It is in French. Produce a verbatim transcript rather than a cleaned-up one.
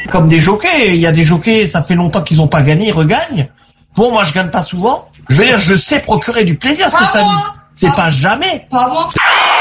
comme des jockeys. Il y a des jockeys, ça fait longtemps qu'ils ont pas gagné, ils regagnent. Bon, moi, je gagne pas souvent. Je veux dire, je sais procurer du plaisir, Pas Stéphanie. moi. C'est Pas- pas jamais. Pas moi.